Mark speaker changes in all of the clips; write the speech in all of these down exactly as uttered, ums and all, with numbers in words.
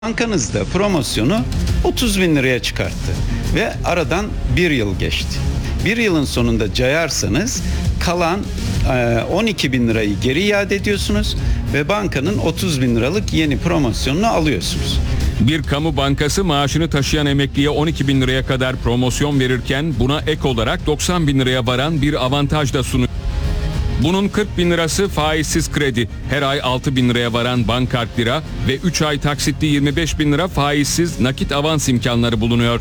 Speaker 1: Bankanızda promosyonu otuz bin liraya çıkarttı ve aradan bir yıl geçti. Bir yılın sonunda cayarsanız kalan on iki bin lirayı geri iade ediyorsunuz ve bankanın otuz bin liralık yeni promosyonunu alıyorsunuz.
Speaker 2: Bir kamu bankası maaşını taşıyan emekliye on iki bin liraya kadar promosyon verirken buna ek olarak doksan bin liraya varan bir avantaj da sunuyor. Bunun kırk bin lirası faizsiz kredi, her ay altı bin liraya varan bankart lira ve üç ay taksitli yirmi beş bin lira faizsiz nakit avans imkanları bulunuyor.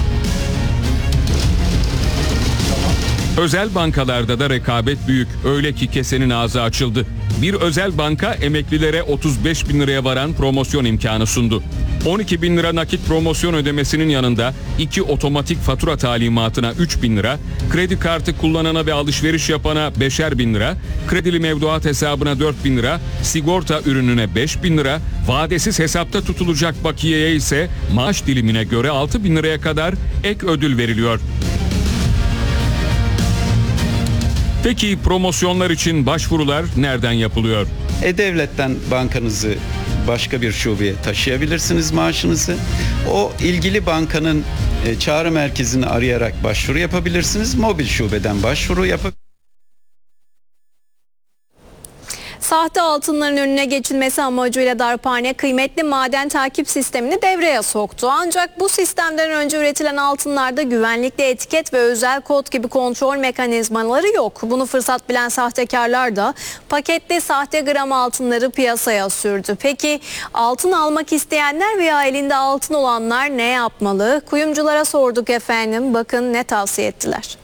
Speaker 2: Özel bankalarda da rekabet büyük. Öyle ki kesenin ağzı açıldı. Bir özel banka emeklilere otuz beş bin liraya varan promosyon imkanı sundu. on iki bin lira nakit promosyon ödemesinin yanında iki otomatik fatura talimatına üç bin lira, kredi kartı kullanana ve alışveriş yapana beşer bin lira, kredili mevduat hesabına dört bin lira, sigorta ürününe beş bin lira, vadesiz hesapta tutulacak bakiyeye ise maaş dilimine göre altı bin liraya kadar ek ödül veriliyor. Peki promosyonlar için başvurular nereden yapılıyor?
Speaker 1: E-Devlet'ten bankanızı başka bir şubeye taşıyabilirsiniz maaşınızı. O ilgili bankanın çağrı merkezini arayarak başvuru yapabilirsiniz. Mobil şubeden başvuru yapabilirsiniz.
Speaker 3: Sahte altınların önüne geçilmesi amacıyla darphane kıymetli maden takip sistemini devreye soktu. Ancak bu sistemden önce üretilen altınlarda güvenlikli etiket ve özel kod gibi kontrol mekanizmaları yok. Bunu fırsat bilen sahtekarlar da paketli sahte gram altınları piyasaya sürdü. Peki altın almak isteyenler veya elinde altın olanlar ne yapmalı? Kuyumculara sorduk efendim. Bakın ne tavsiye ettiler.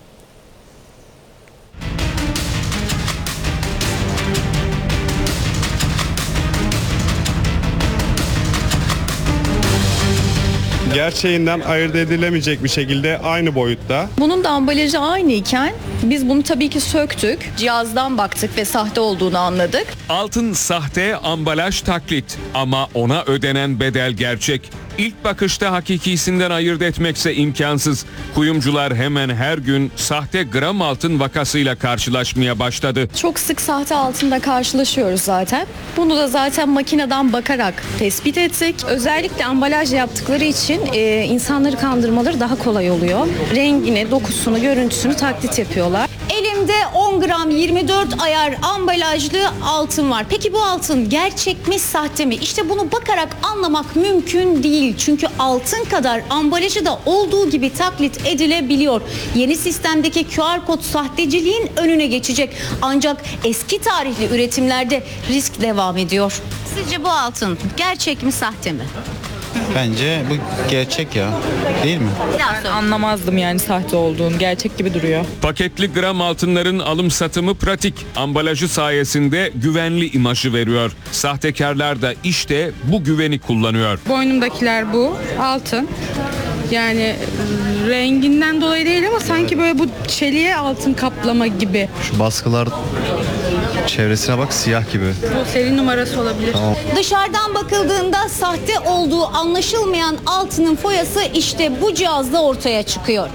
Speaker 4: Gerçeğinden ayırt edilemeyecek bir şekilde aynı boyutta.
Speaker 5: Bunun da ambalajı aynıyken biz bunu tabii ki söktük. Cihazdan baktık ve sahte olduğunu anladık.
Speaker 2: Altın sahte, ambalaj taklit ama ona ödenen bedel gerçek. İlk bakışta hakikisinden ayırt etmekse imkansız. Kuyumcular hemen her gün sahte gram altın vakasıyla karşılaşmaya başladı.
Speaker 5: Çok sık sahte altında karşılaşıyoruz zaten. Bunu da zaten makineden bakarak tespit ettik. Özellikle ambalaj yaptıkları için e, insanları kandırmaları daha kolay oluyor. Rengini, dokusunu, görüntüsünü taklit yapıyorlar.
Speaker 6: Elimde on gram yirmi dört ayar ambalajlı altın var. Peki bu altın gerçek mi, sahte mi? İşte bunu bakarak anlamak mümkün değil. Çünkü altın kadar ambalajı da olduğu gibi taklit edilebiliyor. Yeni sistemdeki Q R kod sahteciliğin önüne geçecek. Ancak eski tarihli üretimlerde risk devam ediyor. Sizce bu altın gerçek mi, sahte mi?
Speaker 7: Bence bu gerçek ya, değil mi?
Speaker 8: Ben anlamazdım yani sahte olduğunu. Gerçek gibi duruyor.
Speaker 2: Paketli gram altınların alım satımı pratik. Ambalajı sayesinde güvenli imajı veriyor. Sahtekarlar da işte bu güveni kullanıyor.
Speaker 8: Boynumdakiler bu. Altın. Yani renginden dolayı değil ama sanki böyle bu çeliğe altın kaplama gibi.
Speaker 7: Şu baskılar çevresine bak, siyah gibi.
Speaker 8: Bu seri numarası olabilir.
Speaker 7: Tamam.
Speaker 6: Dışarıdan bakıldığında sahte olduğu anlaşılmayan altının foyası işte bu cihazda ortaya çıkıyor.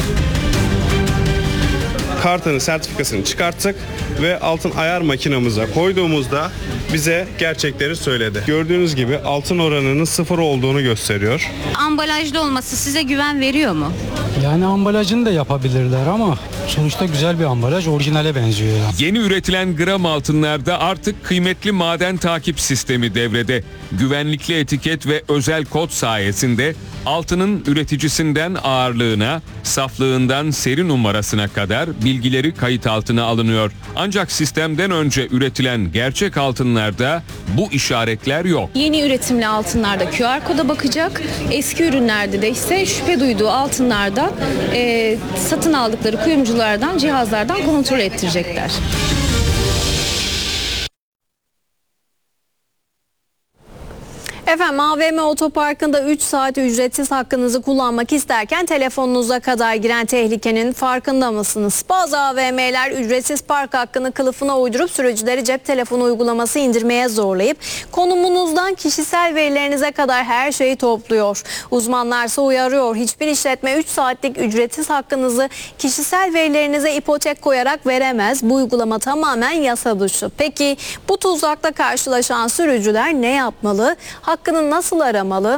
Speaker 4: Kartının sertifikasını çıkarttık ve altın ayar makinamıza koyduğumuzda bize gerçekleri söyledi. Gördüğünüz gibi altın oranının sıfır olduğunu gösteriyor.
Speaker 6: Ambalajlı olması size güven veriyor mu?
Speaker 9: Yani ambalajını da yapabilirler ama sonuçta güzel bir ambalaj, orijinale benziyor. Yani.
Speaker 2: Yeni üretilen gram altınlarda artık kıymetli maden takip sistemi devrede. Güvenlikli etiket ve özel kod sayesinde altının üreticisinden ağırlığına, saflığından seri numarasına kadar bilgileri kayıt altına alınıyor. Ancak sistemden önce üretilen gerçek altınlarda bu işaretler yok.
Speaker 5: Yeni üretimli altınlarda Q R koda bakacak. Eski ürünlerde de ise şüphe duyduğu altınlardan e, satın aldıkları kuyumculardan, cihazlardan kontrol ettirecekler.
Speaker 3: Efendim A V M Otoparkı'nda üç saat ücretsiz hakkınızı kullanmak isterken telefonunuza kadar giren tehlikenin farkında mısınız? Bazı A V M'ler ücretsiz park hakkını kılıfına uydurup sürücüleri cep telefonu uygulaması indirmeye zorlayıp konumunuzdan kişisel verilerinize kadar her şeyi topluyor. Uzmanlarsa uyarıyor. Hiçbir işletme üç saatlik ücretsiz hakkınızı kişisel verilerinize ipotek koyarak veremez. Bu uygulama tamamen yasa dışı. Peki bu tuzakla karşılaşan sürücüler ne yapmalı? Hakkı hakkını nasıl aramalı?